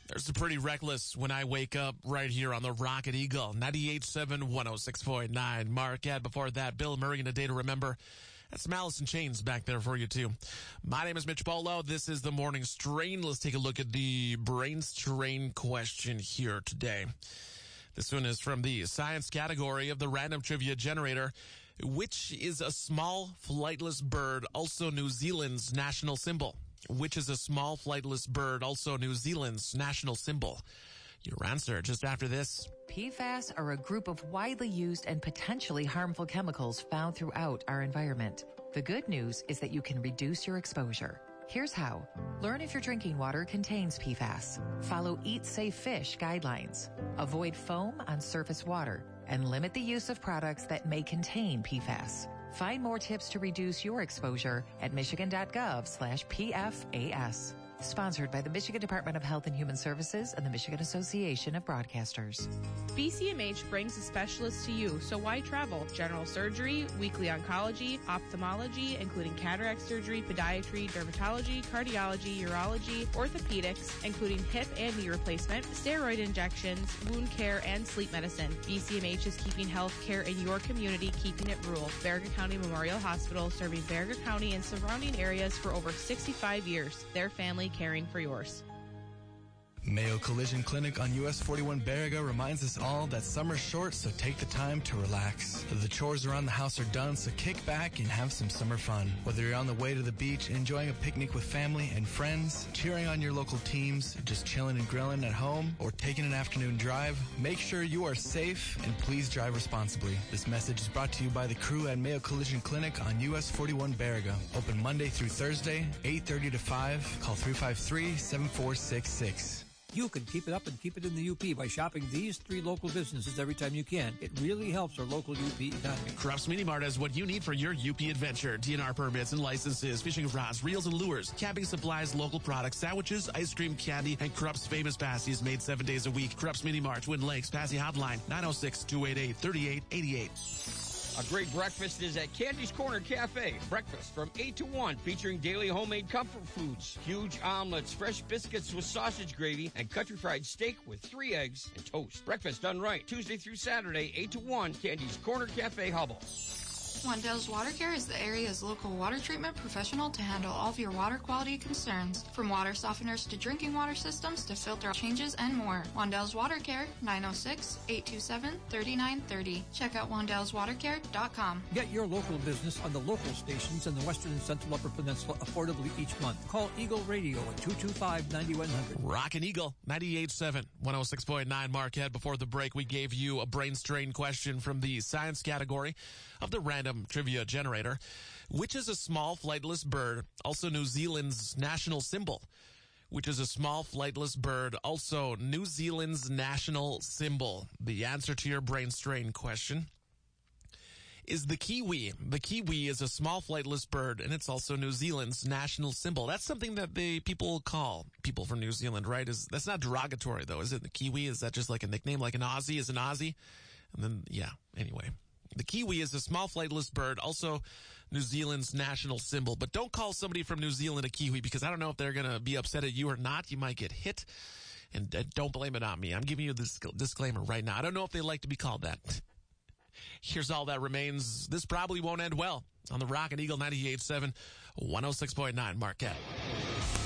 There's a Pretty Reckless When I Wake Up right here on the Rocket Eagle. 98.7, 106.9. Marquette. Before that, Bill Murray and A Day to Remember. That's Malice in Chains back there for you, too. My name is Mitch Polo. This is the Morning Strain. Let's take a look at the Brain Strain question here today. This one is from the science category of the Random Trivia Generator. Which is a small flightless bird, also New Zealand's national symbol? Which is a small flightless bird, also New Zealand's national symbol? Your answer just after this. PFAS are a group of widely used and potentially harmful chemicals found throughout our environment. The good news is that you can reduce your exposure. Here's how. Learn if your drinking water contains PFAS. Follow Eat Safe Fish guidelines. Avoid foam on surface water and limit the use of products that may contain PFAS. Find more tips to reduce your exposure at michigan.gov/PFAS. Sponsored by the Michigan Department of Health and Human Services and the Michigan Association of Broadcasters. BCMH brings a specialist to you, so why travel? General surgery, weekly oncology, ophthalmology, including cataract surgery, podiatry, dermatology, cardiology, urology, orthopedics, including hip and knee replacement, steroid injections, wound care, and sleep medicine. BCMH is keeping health care in your community, keeping it rural. Baraga County Memorial Hospital, serving Baraga County and surrounding areas for over 65 years. Their family caring for yours. Mayo Collision Clinic on US 41 Baraga reminds us all that summer's short, so take the time to relax. The chores around the house are done, so kick back and have some summer fun. Whether you're on the way to the beach, enjoying a picnic with family and friends, cheering on your local teams, just chilling and grilling at home, or taking an afternoon drive, make sure you are safe and please drive responsibly. This message is brought to you by the crew at Mayo Collision Clinic on US 41 Baraga. Open Monday through Thursday, 8:30 to 5. Call 353-7466. You can keep it up and keep it in the UP by shopping these 3 local businesses every time you can. It really helps our local UP economy. Krupp's Mini Mart has what you need for your UP adventure. DNR permits and licenses, fishing rods, reels and lures, camping supplies, local products, sandwiches, ice cream, candy, and Krupp's famous pasties made 7 days a week. Krupp's Mini Mart, Twin Lakes, Passy Hotline, 906-288-3888. A great breakfast is at Candy's Corner Cafe. Breakfast from 8 to 1, featuring daily homemade comfort foods, huge omelets, fresh biscuits with sausage gravy, and country fried steak with 3 eggs and toast. Breakfast done right, Tuesday through Saturday, 8 to 1, Candy's Corner Cafe, Hubble. Wandell's Water Care is the area's local water treatment professional to handle all of your water quality concerns, from water softeners to drinking water systems to filter changes and more. Wandell's Water Care, 906-827-3930. Check out wandellswatercare.com. Get your local business on the local stations in the Western and Central Upper Peninsula affordably each month. Call Eagle Radio at 225-9100. Rockin' Eagle, 98.7, 106.9 Marquette. Before the break, we gave you a brain strain question from the science category of the Random Trivia Generator. Which is a small flightless bird, also New Zealand's national symbol? Which is a small flightless bird, also New Zealand's national symbol? The answer to your brain strain question is the kiwi. The kiwi is a small flightless bird, and it's also New Zealand's national symbol. That's something that people call people from New Zealand, right? That's not derogatory, though, is it? The kiwi, is that just like a nickname, like an Aussie is an Aussie? And then, yeah, anyway. The kiwi is a small flightless bird, also New Zealand's national symbol. But don't call somebody from New Zealand a kiwi, because I don't know if they're going to be upset at you or not. You might get hit, and don't blame it on me. I'm giving you this disclaimer right now. I don't know if they like to be called that. Here's all that remains. This probably won't end well on the Rocket Eagle 98.7, 106.9 Marquette.